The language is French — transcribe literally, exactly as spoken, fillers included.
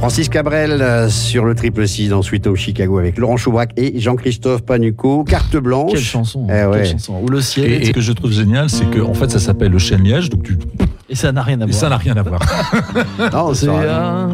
Francis Cabrel euh, sur le triple six dans Sweet Home Chicago avec Laurent Chaubrac et Jean-Christophe Panucco. Carte blanche. Quelle chanson, Eh quelle ouais. chanson. Ou le ciel. Et, et ce que je trouve génial, c'est que en fait, ça s'appelle le chêne liège, donc tu... Et ça n'a rien à et voir. ça n'a rien à voir. Non, C'est ça- un